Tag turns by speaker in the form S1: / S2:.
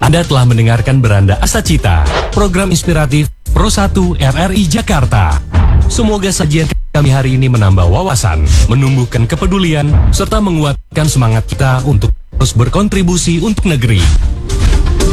S1: Anda telah mendengarkan Beranda Asacita, program inspiratif Pro 1 RRI Jakarta. Semoga sajian kami hari ini menambah wawasan, menumbuhkan kepedulian, serta menguatkan semangat kita untuk terus berkontribusi untuk negeri.